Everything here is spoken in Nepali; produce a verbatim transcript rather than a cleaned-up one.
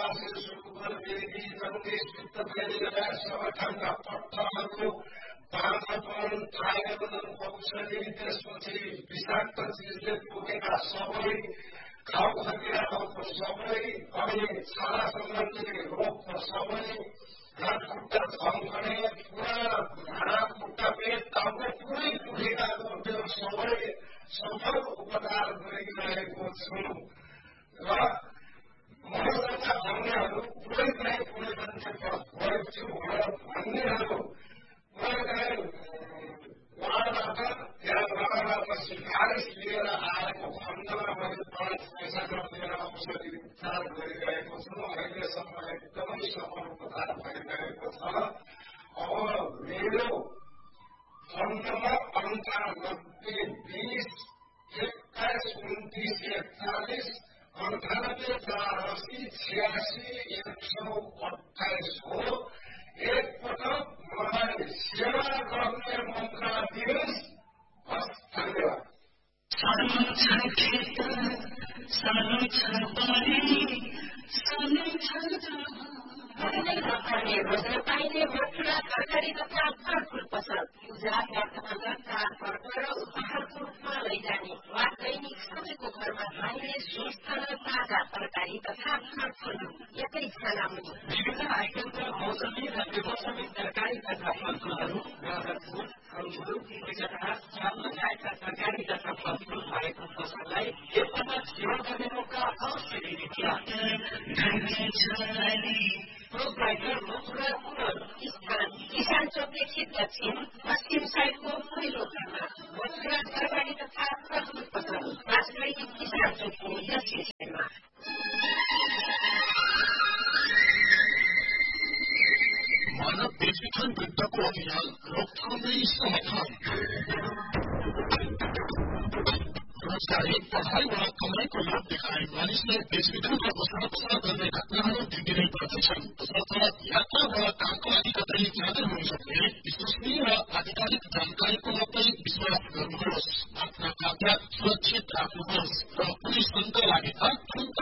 सुगरवेदी जगदीश वित्तवेदीका सबैका पट्टाहरू बाँझपन त्रायवन औषधि त्यसपछि विषाक्त चिजले पुगेका सबै घाउ खटिराहरूको सबै अनि छाला सम्बन्धी रोगको सबै हात खुट्टा झम्कने पुरा हात खुट्टा पेट टाउको पुरै पुगेकाको त्यो सबै सफल उपचार गरिरहेको छु र मसँग भन्नेहरू पुरै चाहिँ कुनै मान्छे भएको छु भन्नेहरू पुरै चाहिँ उहाँबाट या उहाँबाट सिफारिस लिएर आएको खण्डमा मैले पाँच पैसा नदिएर औषधि उपचार गरिरहेको छु अहिलेसम्म एकदमै सफल उपचार भइरहेको छ। अब मेरो फोन नम्बर अन्ठानब्बे बिस एक्काइस उन्तिस एकचालिस अन्ठानब्बे चार अस्सी छ्यासी एक सौ अठाइस हो। एकपटक मलाई सेवा गर्ने मौका दिनुहोस्। हस्, धन्यवाद। सानो छ खेत सानो छ बारी सानो छ महिनै नपर्ने रोज्न पाइने मथुरा तरकारी तथा फलफुल पसल पूजा व्रतबन्ध चाडपर्व र उपहारको रूपमा लैजाने वा दैनिक सबैको घरमा खाइने स्वस्थ र ताजा तरकारी तथा फलफुल एकै छानामुनि विभिन्न आइटमका मौसमी र बेमौसमी तरकारी तथा फलफुलहरू गाजर फुल विकटास चाल्न जाएका तरकारी तथा फलफुल भएको पसललाई एकपटक सेवा गर्ने मौका अवश्य दिने प्रोप्राइटर मथुरा कुमार स्थान किसान चौकदेखि दक्षिण पश्चिम साइडको पहिलो घरमा मथुरा तरकारी तथा फलफुल पसल राष्ट्रिय किसान चौकको दक्षिण साइडमा। मानव बेचबिखन विरुद्धको अभियान रोकथामै समाधान। रोजगारी पढाइ वा कमाईको लोभ देखाए मानिसलाई बेचबिखन र बसाबसा गर्ने घटनाहरू देखिनै पर्दछन्। तसर्थ यात्रा वा कामको लागि कतै जाँदै हुनसक्ने विश्वसनीय र आधिकारिक जानकारीको मात्रै विश्वास गर्नुहोस्। आफ्ना कागजात सुरक्षित राख्नुहोस् र कुनै शङ्का लागेमा